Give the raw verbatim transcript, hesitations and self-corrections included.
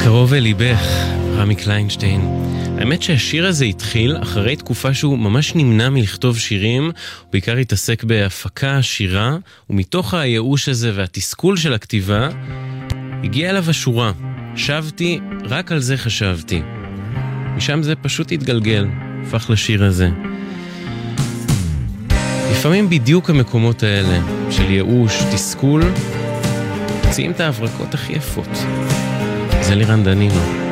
קרוב אל ליבך, רמי קליינשטיין. האמת שהשיר הזה התחיל אחרי תקופה שהוא ממש נמנע מלכתוב שירים, הוא בעיקר התעסק בהפקה, שירה, ומתוך הייאוש הזה והתסכול של הכתיבה, הגיע אליו השורה, שבתי, רק על זה חשבתי. משם זה פשוט התגלגל, הפך לשיר הזה. לפעמים בדיוק המקומות האלה, של ייאוש, תסכול, מציעים את ההברקות הכי יפות. זה לירן דנינו.